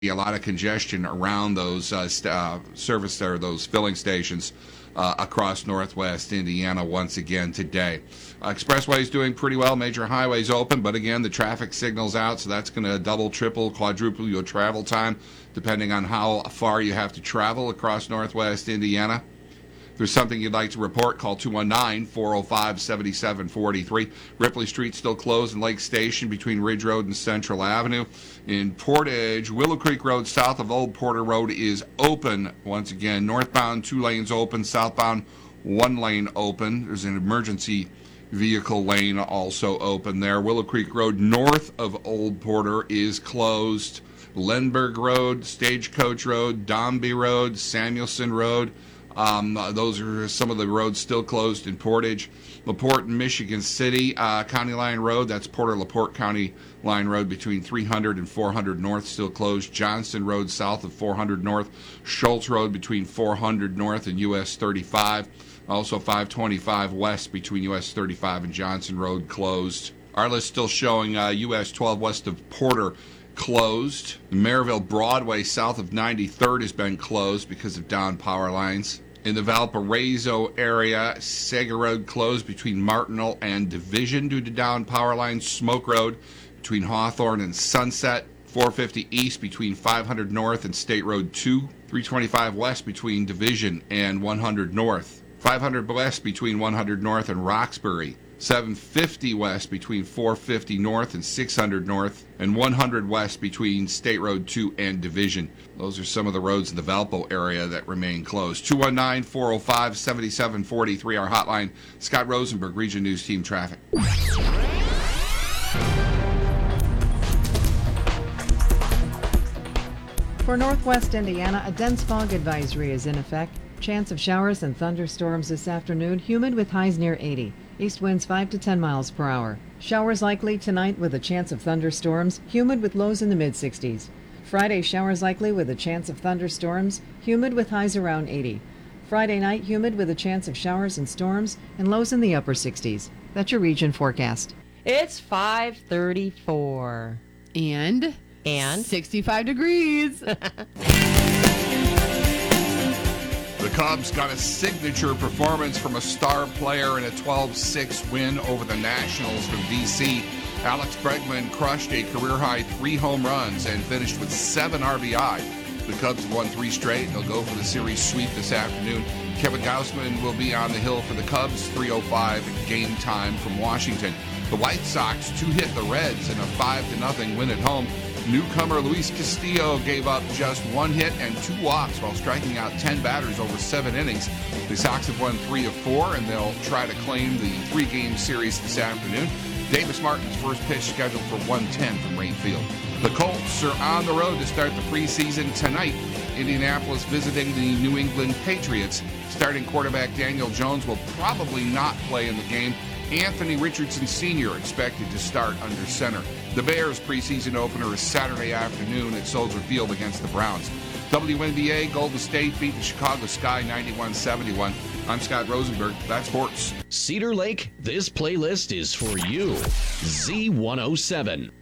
a lot of congestion around those service or those filling stations across northwest Indiana once again today. Expressway is doing pretty well. Major highways open, but again, the traffic signal's out, so that's going to double, triple, quadruple your travel time, depending on how far you have to travel across northwest Indiana. If there's something you'd like to report, call 219-405-7743. Ripley Street still closed in Lake Station between Ridge Road and Central Avenue. In Portage, Willow Creek Road south of Old Porter Road is open once again. Northbound, 2 lanes open. Southbound, 1 lane open. There's an emergency vehicle lane also open there. Willow Creek Road north of Old Porter is closed. Lindbergh Road, Stagecoach Road, Dombey Road, Samuelson Road. Those are some of the roads still closed in Portage. LaPorte and Michigan City, County Line Road, that's Porter-LaPorte County Line Road between 300 and 400 North, still closed. Johnston Road south of 400 North. Schultz Road between 400 North and US 35. Also 525 West between US 35 and Johnson Road closed. Our list still showing US 12 west of Porter closed. The Maryville Broadway south of 93rd has been closed because of down power lines. In the Valparaiso area, Sega Road closed between Martinell and Division due to down power lines. Smoke Road between Hawthorne and Sunset. 450 East between 500 North and State Road 2. 325 West between Division and 100 North. 500 West between 100 North and Roxbury. 750 West between 450 North and 600 North, and 100 West between State Road 2 and Division. Those are some of the roads in the Valpo area that remain closed. 219-405-7743, our hotline. Scott Rosenberg, Region News Team Traffic. For northwest Indiana, a dense fog advisory is in effect. Chance of showers and thunderstorms this afternoon, humid with highs near 80. East winds 5 to 10 miles per hour. Showers likely tonight with a chance of thunderstorms, humid with lows in the mid-60s. Friday, showers likely with a chance of thunderstorms, humid with highs around 80. Friday night, humid with a chance of showers and storms, and lows in the upper 60s. That's your region forecast. It's 5:34. And 65 degrees. The Cubs got a signature performance from a star player in a 12-6 win over the Nationals from D.C. Alex Bregman crushed a career-high 3 home runs and finished with 7 RBI. The Cubs have won 3 straight, and they'll go for the series sweep this afternoon. Kevin Gausman will be on the hill for the Cubs, 3:05 game time from Washington. The White Sox 2-hit the Reds in a 5-0 win at home. Newcomer Luis Castillo gave up just 1 hit and 2 walks while striking out 10 batters over 7 innings. The Sox have won 3 of 4, and they'll try to claim the 3-game series this afternoon. Davis Martin's first pitch scheduled for 1:10 from Rayne Field. The Colts are on the road to start the preseason tonight. Indianapolis visiting the New England Patriots. Starting quarterback Daniel Jones will probably not play in the game. Anthony Richardson Sr. expected to start under center. The Bears' preseason opener is Saturday afternoon at Soldier Field against the Browns. WNBA, Golden State beat the Chicago Sky 91-71. I'm Scott Rosenberg. That's sports. Cedar Lake, this playlist is for you. Z107.